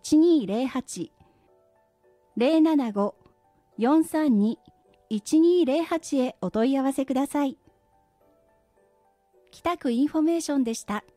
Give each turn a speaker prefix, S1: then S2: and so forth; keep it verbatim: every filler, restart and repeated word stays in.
S1: ちにーぜろはち ゼロななご よんさんに いちにーぜろはち へお問い合わせください。北区インフォメーションでした。